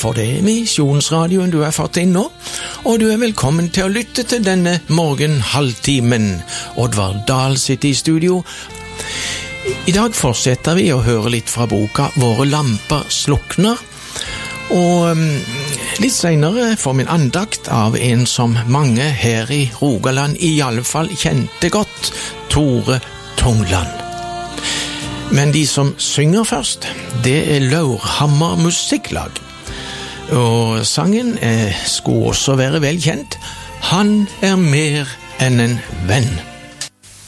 for det er Misjonsradioen du har fått inn nå, og du er velkommen til å lytte til denne morgenhalvtimen. Oddvar Dahl sitter i studio. I dag fortsetter vi å høre litt fra boka Våre lamper slukner, og litt senere får vi en andakt av en som mange her i Rogaland i alle fall kjente godt, Tore Tungland. Men de som synger først, det er Laurhammer Musikklag. Og sangen skulle også være vel kjent. Han er mer enn en venn.